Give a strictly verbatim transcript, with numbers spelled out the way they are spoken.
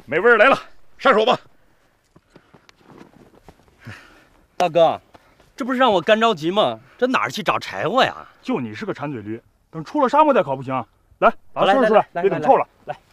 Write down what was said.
美味来了，上手吧。 大哥，这不是让我干着急吗？这哪儿去找柴火呀？ 就你是个馋嘴驴，等出了沙漠再烤不行。来，把它收拾出来， 别等臭了。 来。